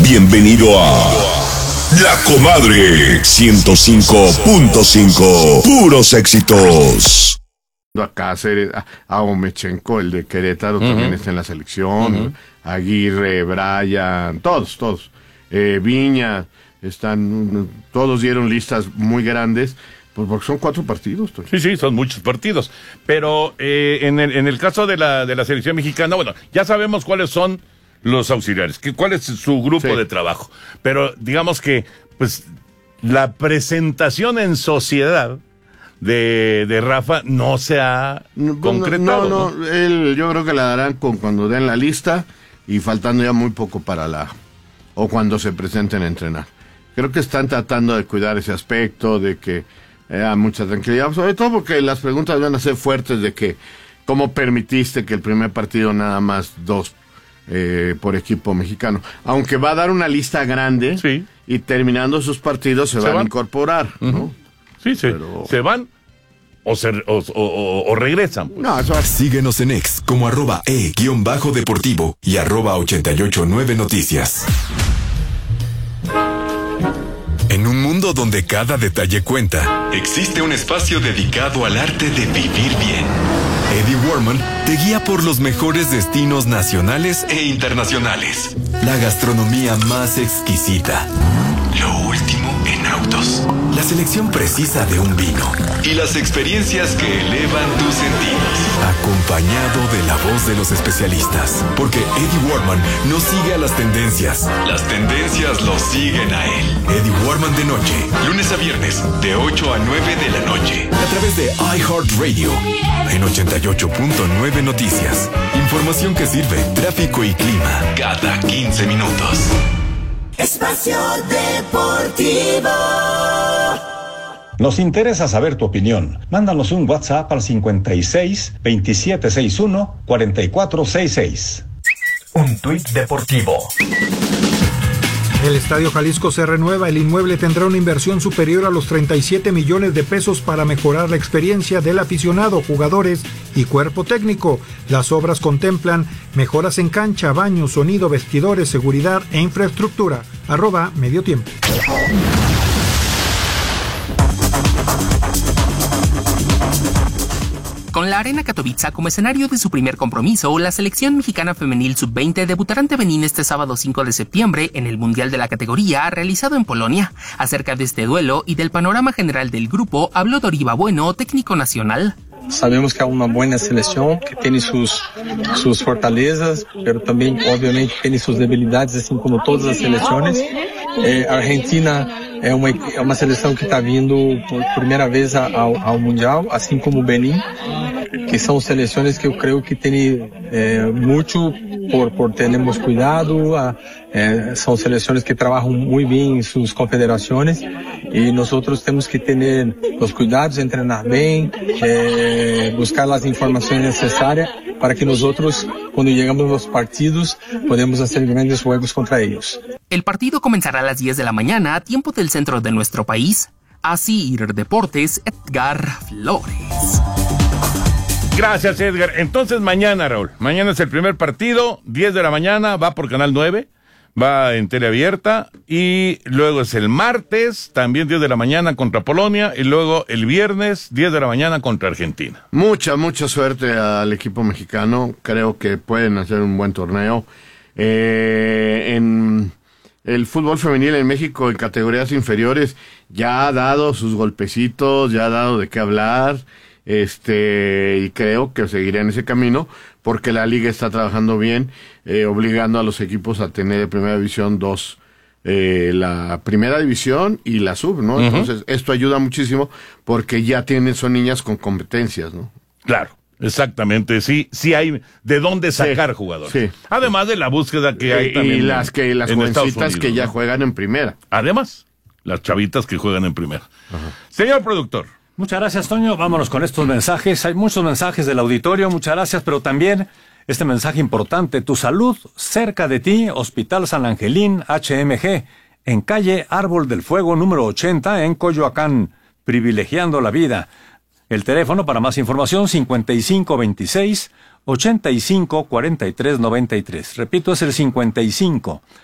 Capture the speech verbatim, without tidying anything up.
Bienvenido a La Comadre ciento cinco punto cinco. Puros éxitos. A Cáceres, a, a Omechenko, el de Querétaro, uh-huh. también está en la selección. Uh-huh. Aguirre, Brian, todos, todos. Eh, Viña, están, todos dieron listas muy grandes. Pues porque son cuatro partidos. Toño. Sí, sí, son muchos partidos. Pero eh, en, el, en el caso de la, de la selección mexicana, bueno, ya sabemos cuáles son los auxiliares, que, cuál es su grupo sí. de trabajo. Pero digamos que, pues, la presentación en sociedad de, de Rafa no se ha no, concretado. No, no, no, él, yo creo que la darán con cuando den la lista y faltando ya muy poco para la... o cuando se presenten a entrenar. Creo que están tratando de cuidar ese aspecto, de que haya mucha tranquilidad, sobre todo porque las preguntas van a ser fuertes de que cómo permitiste que el primer partido nada más dos eh, por equipo mexicano, aunque va a dar una lista grande sí. y terminando sus partidos se, se van, van a incorporar, uh-huh. ¿no? Sí, sí, Pero... se van o, se, o, o, o regresan. Pues. No, eso... Síguenos en X como arroba e guión bajo deportivo y arroba ochenta y ocho nueve noticias. En un mundo donde cada detalle cuenta, existe un espacio dedicado al arte de vivir bien. Eddie Warman te guía por los mejores destinos nacionales e internacionales. La gastronomía más exquisita. Lo último en autos. La selección precisa de un vino. Y las experiencias que elevan tus sentidos. Acompañado de la voz de los especialistas. Porque Eddie Warman no sigue a las tendencias. Las tendencias lo siguen a él. Eddie Warman de noche. Lunes a viernes, de ocho a nueve de la noche. A través de iHeartRadio. En ochenta y ocho punto nueve Noticias. Información que sirve. Tráfico y clima. Cada quince minutos. Espacio Deportivo. Nos interesa saber tu opinión. Mándanos un WhatsApp al cincuenta y seis, veintisiete sesenta y uno, cuarenta y cuatro sesenta y seis. Un tuit deportivo. El Estadio Jalisco se renueva. El inmueble tendrá una inversión superior a los treinta y siete millones de pesos para mejorar la experiencia del aficionado, jugadores y cuerpo técnico. Las obras contemplan mejoras en cancha, baños, sonido, vestidores, seguridad e infraestructura. Arroba Medio Tiempo. Con la Arena Katowice como escenario de su primer compromiso, la selección mexicana femenil sub veinte debutará ante Benín este sábado cinco de septiembre en el Mundial de la categoría realizado en Polonia. Acerca de este duelo y del panorama general del grupo, habló Doriva Bueno, técnico nacional. Sabemos que es una buena selección, que tiene sus, sus fortalezas, pero también obviamente tiene sus debilidades, así como todas las selecciones. Eh, Argentina é uma, é uma seleção que está vindo por primeira vez ao, ao Mundial, assim como o Benin, que são seleções que eu creio que têm eh, muito por, por termos cuidado, a, eh, são seleções que trabalham muito bem em suas confederações e nós temos que ter os cuidados, treinar bem, eh, buscar as informações necessárias para que nós, quando chegamos aos partidos, podemos fazer grandes jogos contra eles. El partido comenzará a las diez de la mañana, a tiempo del centro de nuestro país. Así Deportes, Edgar Flores. Gracias, Edgar. Entonces mañana, Raúl, mañana es el primer partido, diez de la mañana, va por Canal nueve, va en teleabierta, y luego es el martes, también diez de la mañana contra Polonia, y luego el viernes, diez de la mañana contra Argentina. Mucha, mucha suerte al equipo mexicano, creo que pueden hacer un buen torneo. Eh, en... El fútbol femenil en México en categorías inferiores ya ha dado sus golpecitos, ya ha dado de qué hablar, este, y creo que seguirá en ese camino porque la liga está trabajando bien, eh, obligando a los equipos a tener de primera división dos, eh, la primera división y la sub, ¿no? Uh-huh. Entonces esto ayuda muchísimo porque ya tienen, son niñas con competencias, ¿no? Claro. Exactamente, sí, sí hay de dónde sacar sí, jugadores. Sí. Además de la búsqueda que hay y, también. Y las que las jovencitas que ya ¿no? juegan en primera. Además, las chavitas que juegan en primera. Ajá. Señor productor. Muchas gracias, Toño. Vámonos con estos mensajes. Hay muchos mensajes del auditorio, muchas gracias, pero también este mensaje importante. Tu salud cerca de ti, Hospital San Angelín, H M G, en calle Árbol del Fuego, número ochenta, en Coyoacán, privilegiando la vida. El teléfono para más información, cincuenta y cinco veintiséis, ochenta y cinco cuarenta y tres noventa y tres. Repito, es el cincuenta y cinco